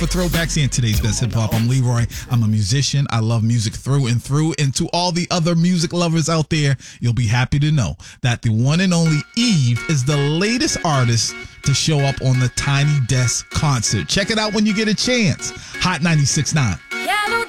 For Throwbacks and today's best hip hop, I'm Leroy. I'm a musician. I love music through and through. And to all the other music lovers out there, you'll be happy to know that the one and only Eve is the latest artist to show up on the Tiny Desk concert. Check it out when you get a chance. Hot 96.9.